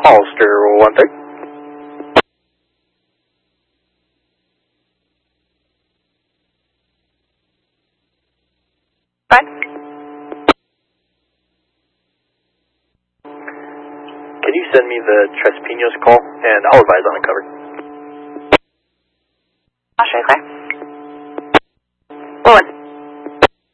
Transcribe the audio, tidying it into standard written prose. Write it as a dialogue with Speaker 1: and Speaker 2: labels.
Speaker 1: Hollister 1-3.
Speaker 2: Fine.
Speaker 1: Can you send me the Tres Pinos call, and I'll advise on a cover.
Speaker 2: I'll show you clear.